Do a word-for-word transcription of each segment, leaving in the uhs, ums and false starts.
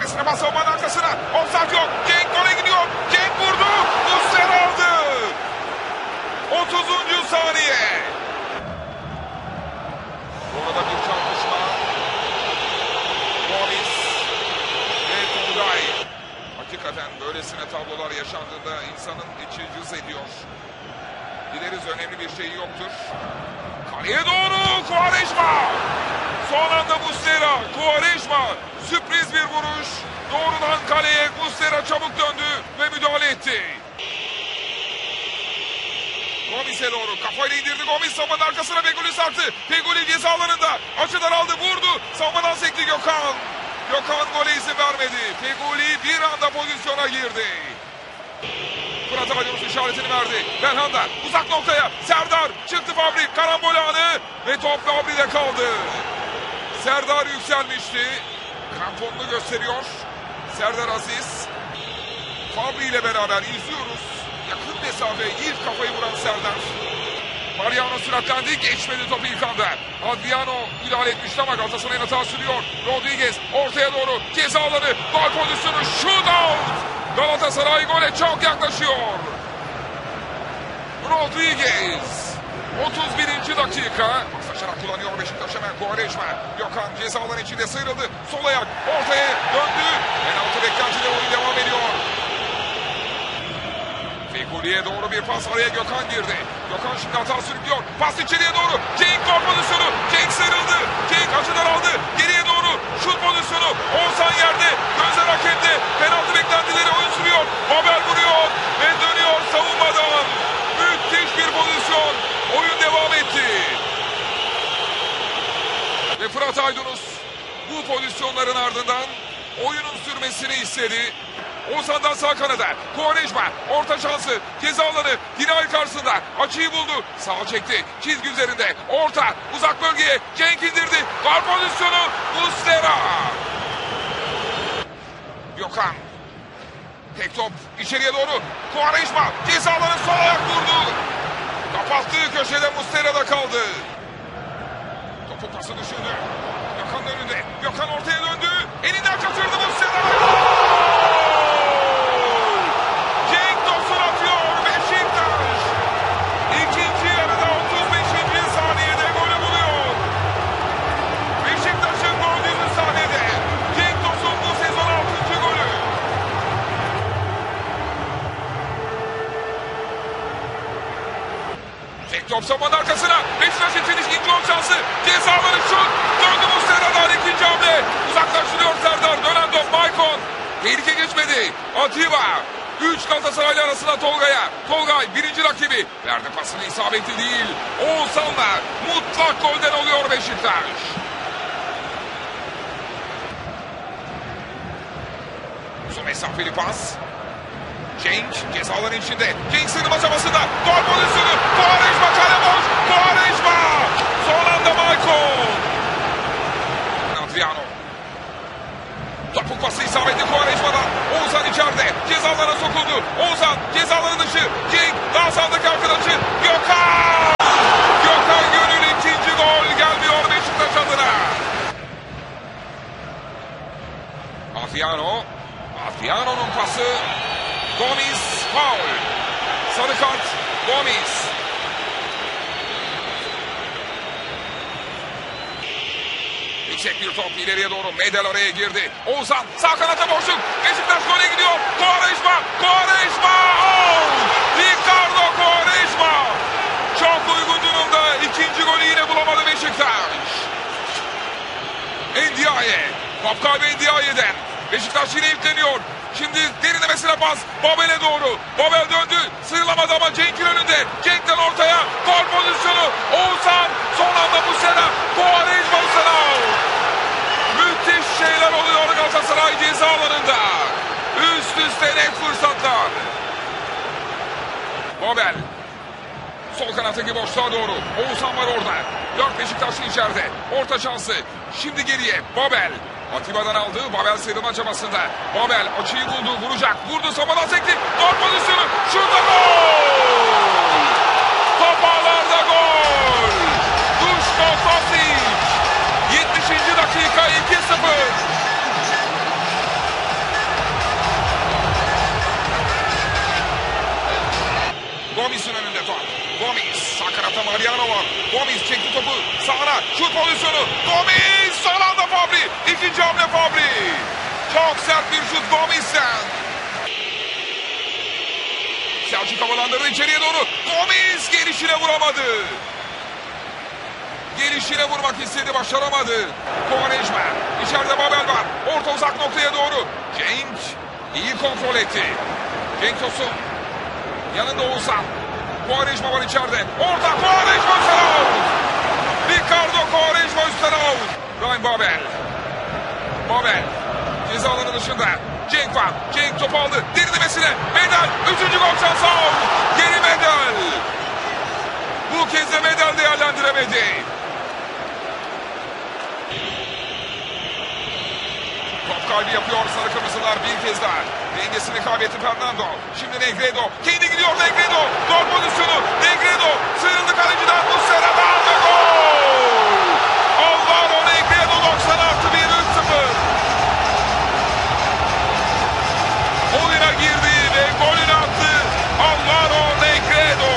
Derinlemesine bas savunmanın arkasına. Offside yok. Cenk gole gidiyor. Cenk vurdu. Muslera aldı. otuzuncu saniye. Orada bir çarpışma. Gomis ve Turgay. Hakikaten böylesine tablolar yaşandığında insanın içi cız ediyor. Dileriz önemli bir şey yoktur. Kaleye doğru Quaresma. Son anda Muslera. Quaresma. Sürpriz bir vuruş. Doğrudan kaleye Muslera çabuk döndü ve müdahale etti. Gomis'e doğru kafayla indirdi. Gomis savunmanın arkasına Feguli sarktı. Feguli ceza alanında. Açıdan aldı, vurdu. Savunmadan sekti Gökhan. Gökhan gole izin vermedi. Feguli bir anda pozisyona girdi. Fırat Aydınus işaretini verdi. Belhanda uzak noktaya. Serdar çıktı Fabri. Karambol anı ve top Fabri'de kaldı. Serdar yükselmişti. Kramponunu gösteriyor. Serdar Aziz. Fabri ile beraber izliyoruz. Yakın mesafe ilk kafayı vuran Serdar. Mariano süratlendi. Geçmedi topu ilk anda. Adriano müdahale etmişti ama Galatasaray'ın hata sürüyor. Rodriguez ortaya doğru. Ceza alanı. Gol pozisyonu. Shootout. Galatasaray gole çok yaklaşıyor. Rodriguez. otuz birinci dakika. Paslaşarak kullanıyor Beşiktaş hemen. Quaresma. Gökhan ceza alanı içinde sıyrıldı. Sol ayak ortaya döndü. Penaltı beklentide oyun devam ediyor. Fegüli'ye doğru bir pas, araya Gökhan girdi. Gökhan şimdi hata sürüklüyor. Pas içeriye doğru. Cenk gol pozisyonu. Cenk sıyrıldı. Cenk açıdan aldı. Geriye doğru şut pozisyonu. Oğuzhan yerde. Gözler hakemde. Penaltı beklentileri oyun sürüyor. Babel vuruyor ve dönüyor savunmadan. Müthiş bir pozisyon. Oyun devam etti. Ve Fırat Aydınus bu pozisyonların ardından oyunun sürmesini istedi. Oğuzhan'dan sağ kanada. Quaresma orta şansı. Ceza alanı. Dinay karşısında. Açıyı buldu. Sağ çekti. Çizgi üzerinde. Orta. Uzak bölgeye. Cenk indirdi. Gol pozisyonu. Muslera. Gökhan. Tek top. içeriye doğru. Quaresma. Ceza alanı sol ayak vurdu. Kapattığı köşede Muslera'da kaldı. Topu pası düşürdü. Gökhan'ın önünde. Gökhan ortaya döndü. Elinden kaçırdı Muslera. Top savunmanın arkasına. Beşiktaş için ikinci gol şansı. Cezaları şut. Döndü Muslera'dan ikinci hamle. Uzaklaştırıyor Serdar. Dönen top Maicon. Tehlike geçmedi. Atiba. Üç Galatasaraylı arasında Tolga'ya. Tolgay birinci rakibi. Verdi pasını, isabetli değil. Oğuzhan'la mutlak golden oluyor Beşiktaş. Uzun mesafeli pas. Cenk cezaların içinde. Cenk sığınma çabasında. Gol pozisyonu. Quaresma kale boş. Quaresma. Son anda Maicon. Adriano. Topuk pası isabetli Quaresma'dan. Oğuzhan içeride. Cezalara sokuldu. Oğuzhan cezaların dışı. Cenk daha sağdaki arkadaşı. Gökhan. Gökhan Gönül ikinci gol gelmiyor Beşiktaş adına. Adriano. Adriano'nun pası. Gomis faul. Sarı kart Gomis. Yüksek bir top ileriye doğru. Medel araya girdi. Oğuzhan sağ kanata boşluk. Beşiktaş gole gidiyor. Quaresma. Quaresma. Oh! Ricardo Quaresma. Çok uygun durumda. İkinci golü yine bulamadı Beşiktaş. Ndiaye. Top kaybı Ndiaye'den. Beşiktaş yine yükleniyor. Şimdi derinlemesine pas. Babel'e doğru. Babel döndü. Sıyrılamadı ama Cenk'in önünde. Cenk'ten ortaya. Gol pozisyonu. Oğuzhan. Son anda Muslera. Quaresma Muslera. Müthiş şeyler oluyor Galatasaray ceza alanında. Üst üste net fırsatlar. Babel. Sol kanattaki boşluğa doğru. Oğuzhan var orada. Dört Beşiktaşlı içeride. Orta şansı. Şimdi geriye. Babel. Atiba'dan aldı. Babel sıyrılma çabasında. Babel açıyı buldu. Vuracak. Vurdu. Savunmadan sekti. Gol pozisyonu. Şurada gol. Top ağlarda gol. Duško Tosić. yetmişinci dakika iki sıfır. pozisyonu. Gomis son anda Fabri. İkinci hamle Fabri. Çok sert bir şut Gomis'ten. Selçuk havalandırdı içeriye doğru. Gomis gelişine vuramadı. Gelişine vurmak istedi, başaramadı. Quaresma. İçeride Babel var. Orta uzak noktaya doğru. Cenk iyi kontrol etti. Cenk Tosun. Yanında Oğuzhan. Quaresma var içeride. Orta Quaresma üstten out. Ricardo Quaresma üstten out. Ryan Babel. Babel. Ceza alanı dışında. Cenk var. Cenk topu aldı. Derinlemesine. Medel. Üçüncü gol şansı out. Geri Medel. Bu kez de Medel değerlendiremedi. Top kaybı yapıyor sarı kırmızılar bir kez daha. Dengesini kaybetti Fernando. Şimdi Negredo. Kendi gidiyor Negredo. Gol pozisyonu. Negredo. Sıyrıldı kaleciden. Muslera'dan ve gol. Alvaro Negredo doksan artı bir üç sıfır. Oyuna girdi ve golünü attı. Alvaro Negredo.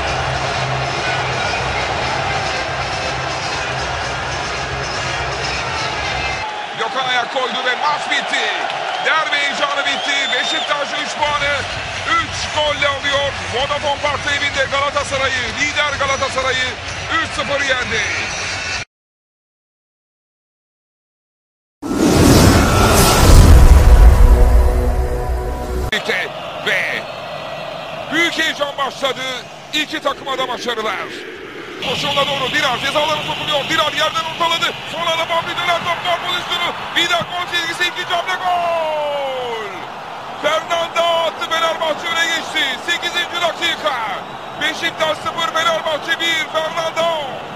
Gökhan ayak koydu ve maç bitti. Derbi heyecanı bitti. Beşiktaş üç puanı üç golle alıyor. Vodafone Park'ta evinde Galatasaray'ı, lider Galatasaray'ı üç sıfır yendi. Ve büyük heyecan başladı. İki takıma da başarılar. Koşuğuna doğru Dirar cezalarına sokuluyor. Dirar yerden ortaladı. Sonra da Babli döner top gol pozisyonu. Bir daha gol çizgisi ikinci hamle gol. Fernando attı, Fenerbahçe öne geçti. sekizinci dakika. Beşiktaş sıfır Fenerbahçe bir. Fernando.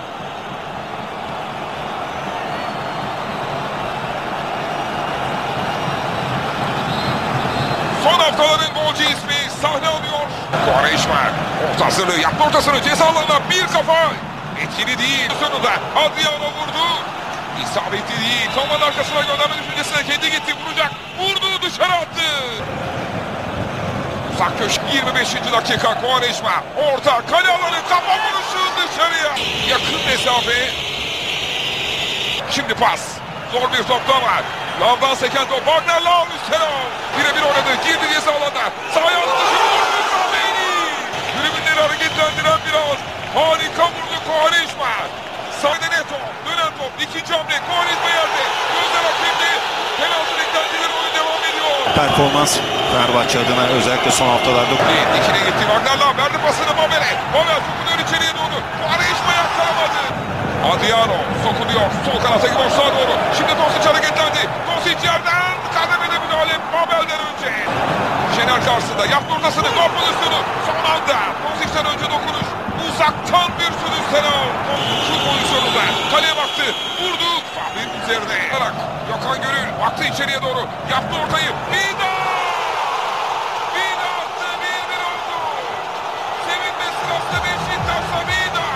Son haftaların golcü ismi sahne alıyor. Quaresma orta hazırlığı yaptı, ortasını ceza alanına bir kafa. Etkili değil. Sonunda Adriano vurdu. İsabetli değil. Toman arkasına gönderme düşüncesine kendi gitti. Vuracak. Vurdu, dışarı attı. Uzak köşe yirmi beşinci dakika Quaresma. Orta kale alanı, kafa vuruşu dışarıya. Yakın mesafe. Şimdi pas. Zor bir topta var. Lav'dan seken top. Wagner Lav üstüne. Birebir oynadı. Girdi ceza alanına. Sağ ayağını dışı vurdu. Tribünleri hareketlendiren bir an. Harika vurdu Quaresma. Sağda Neto. Dönen top. İkinci hamle. Quaresma yerde. Gözler hakimdi. Penaltı beklentileri oyun devam ediyor. Performans Fenerbahçe adına özellikle son haftalarda. Dikine gitti. Wagner Lav verdi pasını Babel'e. Babel sokuluyor içeriye doğru. Quaresma yakkalamadı. Adriano sokuluyor. Sol kanattaki boşluğa doğru. Şimdi Tosic hareketlendi. Tosic yerden kademede müdahale Babel'den önce. Şener karşısında yaptı ortasını. Gol pozisyonu. Son anda. Tosic'ten önce dokunuş. Uzaktan bir sürü selam. Şu pozisyonunda. Kaleye baktı. Vurdu. Fahri'nin üzerine. Gökhan Gönül baktı içeriye doğru. Yaptı ortayı. Vida! Vida attı. bir bir oldu. Sevinme sırasında Beşiktaş'ta Vida.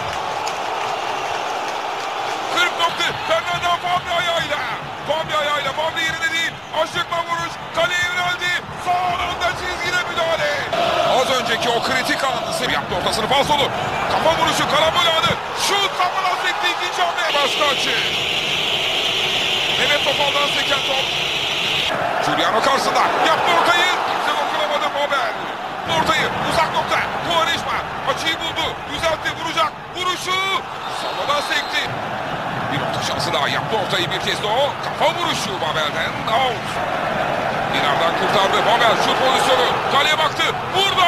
kırk nokta. Fernando Fabri ayağıyla. Fabri ayağıyla. Fabri yerine değil. Aşıkla vuruş. Kaleye yöneldi. Son anda çizgide müdahale. Az önceki o kritik anı yaptı ortasını. Falsolu. Kafa vuruşu. Karambol anı. Şut kafadan sekti. İkinci hamle. Başka açı. Mehmet Topal'dan seken top. Giuliano karşısında. Yaptı ortayı. Kimse dokunamadı Babel. Ortayı. Uzak nokta. Quaresma. Açıyı buldu. Düzeltti. Vuracak. Vuruşu. Savadan sekti. Bir orta şansı daha. Yaptı ortayı bir kez de o. Kafa vuruşu Babel'den. Out. Dinar'dan kurtardı. Babel şut pozisyonu. Kaleye baktı. Vurdu.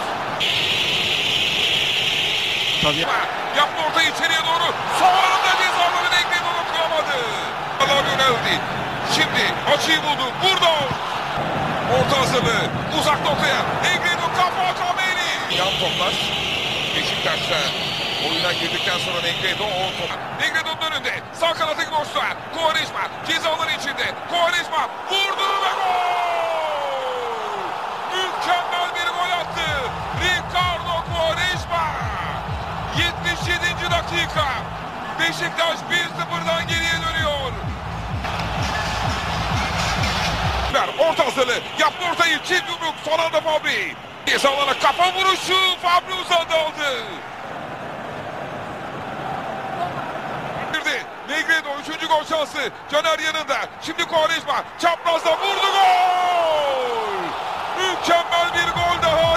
Tabii. Yaptı ortayı içeriye doğru. Son anda cezaları Negredo dokunamadı. Allah yöneldi. Şimdi açıyı buldu. Vurdu. Orta hazırlığı. Uzak noktaya. Negredo kafa Kameli. Yan toplar. Beşiktaş'ta oyuna girdikten sonra Negredo o top. Negredo'nun önünde. Sağ kanattaki boşluğa. Quaresma. Cezaların içinde. Quaresma vurdu ve gol. Mükemmel bir gol attı. Ricardo Quaresma. yetmiş yedinci dakika. Beşiktaş bir sıfırdan geriye dönüyor. Orta hazırlığı. Yaptı ortayı. Çift yumruk. Son anda Fabri. Ceza alana kafa vuruşu. Fabri uzandı aldı. Negredo üçüncü gol şansı. Caner yanında. Şimdi Quaresma çaprazda vurdu, gol! Mükemmel bir gol daha.